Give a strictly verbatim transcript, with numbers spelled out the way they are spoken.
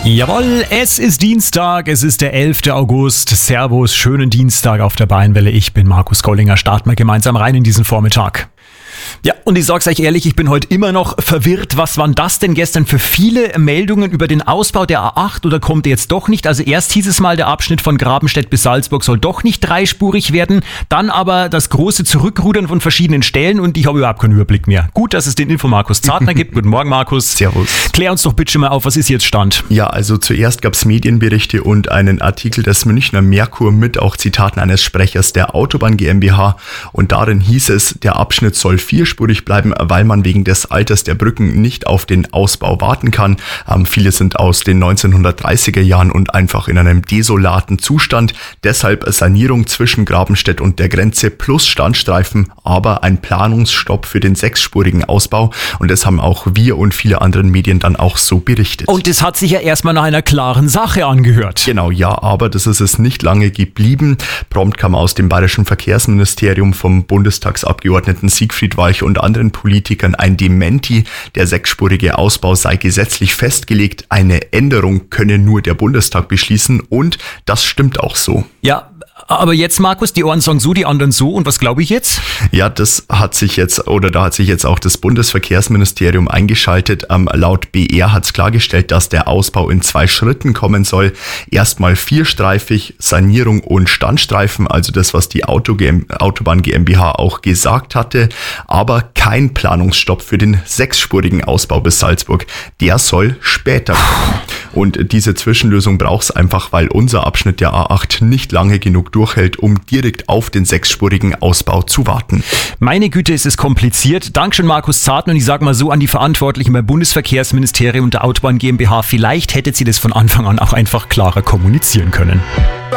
Jawohl, es ist Dienstag, es ist der elfter August. Servus, schönen Dienstag auf der Bayernwelle. Ich bin Markus Gollinger, starten wir gemeinsam rein in diesen Vormittag. Ja, und ich sag's euch ehrlich, ich bin heute immer noch verwirrt. Was waren das denn gestern für viele Meldungen über den Ausbau der A acht oder kommt der jetzt doch nicht? Also erst hieß es mal, der Abschnitt von Grabenstedt bis Salzburg soll doch nicht dreispurig werden. Dann aber das große Zurückrudern von verschiedenen Stellen und ich habe überhaupt keinen Überblick mehr. Gut, dass es den Info Markus Zartner gibt. Guten Morgen, Markus. Servus. Klär uns doch bitte schon mal auf, was ist jetzt Stand? Ja, also zuerst gab's Medienberichte und einen Artikel des Münchner Merkur mit auch Zitaten eines Sprechers der Autobahn GmbH und darin hieß es, der Abschnitt soll vierspurig bleiben, weil man wegen des Alters der Brücken nicht auf den Ausbau warten kann. Ähm, viele sind aus den neunzehnhundertdreißiger Jahren und einfach in einem desolaten Zustand. Deshalb Sanierung zwischen Grabenstedt und der Grenze plus Standstreifen, aber ein Planungsstopp für den sechsspurigen Ausbau. Und das haben auch wir und viele andere Medien dann auch so berichtet. Und das hat sich ja erstmal nach einer klaren Sache angehört. Genau, ja, aber das ist es nicht lange geblieben. Prompt kam aus dem Bayerischen Verkehrsministerium vom Bundestagsabgeordneten Siegfried Walch und anderen Politikern ein Dementi. Der sechsspurige Ausbau sei gesetzlich festgelegt. Eine Änderung könne nur der Bundestag beschließen und das stimmt auch so. Ja, aber jetzt, Markus, die einen sagen so, die anderen so. Und was glaube ich jetzt? Ja, das hat sich jetzt, oder da hat sich jetzt auch das Bundesverkehrsministerium eingeschaltet. Ähm, laut B R hat es klargestellt, dass der Ausbau in zwei Schritten kommen soll. Erstmal vierstreifig, Sanierung und Standstreifen, also das, was die Auto Autobahn GmbH auch gesagt hatte. Aber kein Planungsstopp für den sechsspurigen Ausbau bis Salzburg. Der soll später kommen. Und diese Zwischenlösung braucht es einfach, weil unser Abschnitt der A acht nicht lange genug durchhält, um direkt auf den sechsspurigen Ausbau zu warten. Meine Güte, ist es kompliziert. Dankeschön, Markus Zartner. Und ich sage mal so an die Verantwortlichen beim Bundesverkehrsministerium und der Autobahn GmbH, vielleicht hättet sie das von Anfang an auch einfach klarer kommunizieren können.